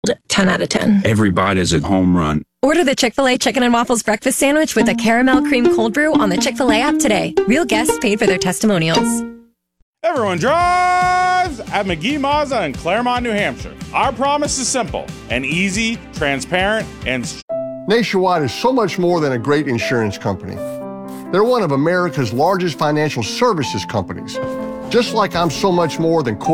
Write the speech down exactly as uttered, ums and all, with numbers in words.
ten out of ten. Every bite is a home run. Order the Chick-fil-A Chicken and Waffles Breakfast Sandwich with a caramel cream cold brew on the Chick-fil-A app today. Real guests paid for their testimonials. Everyone drives at McGee Mazda in Claremont, New Hampshire. Our promise is simple and easy, transparent, and... Nationwide is so much more than a great insurance company. They're one of America's largest financial services companies. Just like I'm so much more than